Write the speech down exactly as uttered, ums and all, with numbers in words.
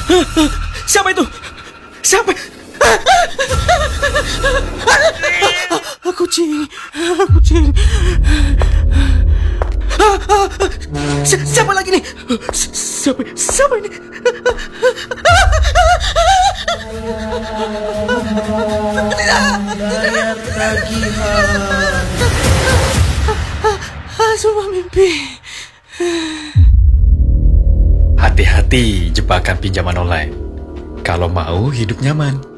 Siapa itu? Siapa? Kucing, kucing. Si- Siapa lagi nih? Si- Siapa? Siapa ini? Bayar tagihan. Semua mimpi. Hati-hati jebakan pinjaman online. Kalau mau hidup nyaman,